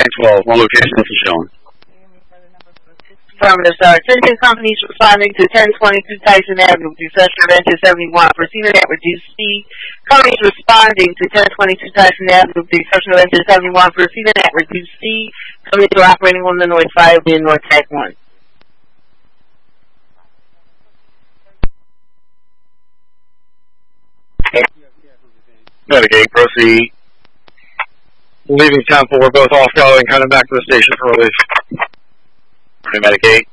912. One location is shown. Affirmative, sir. Attention companies responding to 1022 Tyson Avenue, Successor Venture 71. Proceeding at reduced speed. Companies responding to 1022 Tyson Avenue, Successor Venture 71. Proceeding at reduced speed. Companies are operating on the North Fire being North Tech 1. Medicate, proceed. Leaving Temple, we're both off going, coming back to the station for release. Medicate.